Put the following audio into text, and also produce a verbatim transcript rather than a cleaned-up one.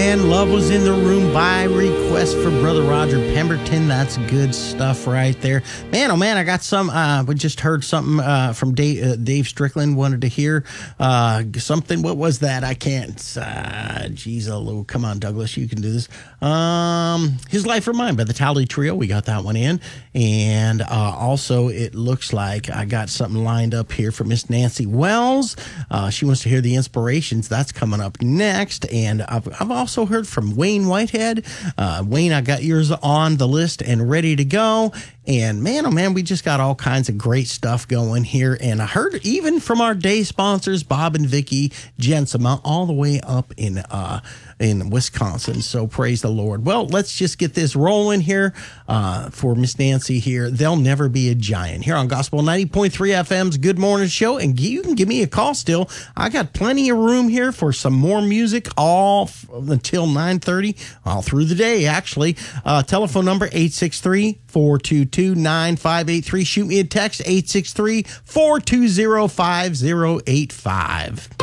man. Love Was in the Room by request for Brother Roger Pemberton. That's good stuff right there. Man, oh man, I got some, uh, we just heard something uh, from Dave, uh, Dave Strickland, wanted to hear uh, something. What was that? I can't. Uh, geez, oh, come on, Douglas, you can do this. Um, His Life or Mine by the Tally Trio. We got that one in. And uh, also, it looks like I got something lined up here for Miss Nancy Wells. Uh, she wants to hear the Inspirations. That's coming up next. And I've, I've also heard from Wayne Whitehead. Uh, Wayne, I got yours on the list and ready to go. And man, oh man, we just got all kinds of great stuff going here. And I heard even from our day sponsors, Bob and Vicky Jensema, all the way up in uh, in Wisconsin. So praise the Lord. Well, let's just get this rolling here uh, for Miss Nancy here. They'll Never Be a Giant here on Gospel ninety point three F M's Good Morning Show. And you can give me a call still. I got plenty of room here for some more music all f- until nine thirty, all through the day, actually. Uh, telephone number eight six three, four two two, nine five eight three. Shoot me a text eight six three, four two zero, five zero eight five.